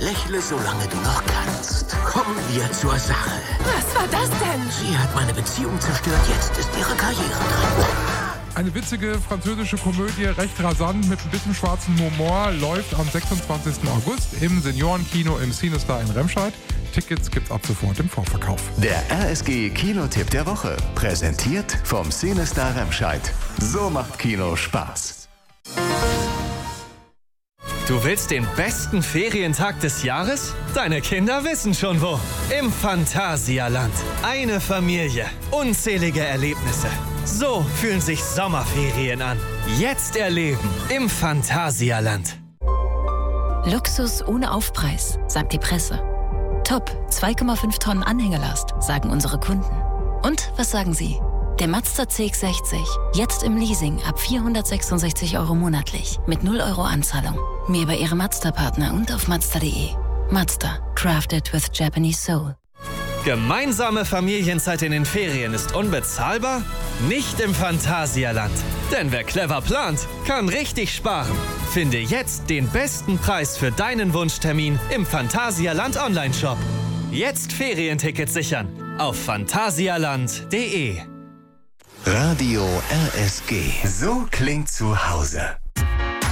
Lächle, solange du noch kannst. Kommen wir zur Sache. Was war das denn? Sie hat meine Beziehung zerstört, jetzt ist ihre Karriere dran. Eine witzige französische Komödie, recht rasant, mit ein bisschen schwarzem Humor, läuft am 26. August im Seniorenkino im CineStar in Remscheid. Tickets gibt's ab sofort im Vorverkauf. Der RSG Kinotipp der Woche, präsentiert vom CineStar Remscheid. So macht Kino Spaß. Du willst den besten Ferientag des Jahres? Deine Kinder wissen schon wo. Im Phantasialand. Eine Familie, unzählige Erlebnisse. So fühlen sich Sommerferien an. Jetzt erleben im Phantasialand. Luxus ohne Aufpreis, sagt die Presse. Top, 2,5 Tonnen Anhängelast, sagen unsere Kunden. Und was sagen Sie? Der Mazda CX-60, jetzt im Leasing ab 466 € monatlich, mit 0 € Anzahlung. Mehr bei Ihrem Mazda-Partner und auf Mazda.de. Mazda, crafted with Japanese soul. Gemeinsame Familienzeit in den Ferien ist unbezahlbar? Nicht im Phantasialand. Denn wer clever plant, kann richtig sparen. Finde jetzt den besten Preis für deinen Wunschtermin im Phantasialand Online-Shop. Jetzt Ferientickets sichern auf phantasialand.de. Radio RSG. So klingt zu Hause.